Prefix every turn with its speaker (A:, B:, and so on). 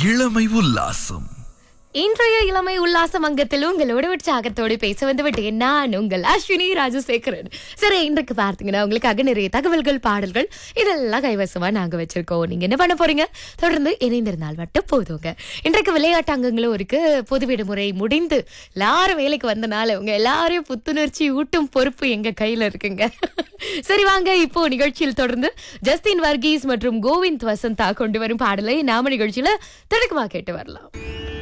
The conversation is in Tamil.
A: இளமை உல்லாசம்.
B: இன்றைய இளமை உல்லாசம் அங்கத்தில் உங்களோட உற்சாகத்தோடு பேச வந்து விட்டேன் நான் உங்கள் அஸ்வினி ராஜசேகரன். சரி, இன்றைக்கு பார்த்தீங்கன்னா உங்களுக்காக நிறைய தகவல்கள், பாடல்கள் இதெல்லாம் கைவசமா நாங்க வச்சிருக்கோம். நீங்க என்ன பண்ண போறீங்க? தொடர்ந்து இணைந்திருந்தால் மட்டும் போதுங்க. இன்றைக்கு விளையாட்டு அங்கங்களும் இருக்கு. பொது விடுமுறை முடிந்து எல்லாரும் வேலைக்கு வந்தனால உங்க எல்லாரையும் புத்துணர்ச்சி ஊட்டும் பொறுப்பு எங்க கையில இருக்குங்க. சரி, வாங்க இப்போ நிகழ்ச்சியில் தொடர்ந்து ஜஸ்டின் வர்கீஸ் மற்றும் கோவிந்த் வசந்தா கொண்டு வரும் பாடலை நாம நிகழ்ச்சியில திடக்கமா கேட்டு வரலாம்.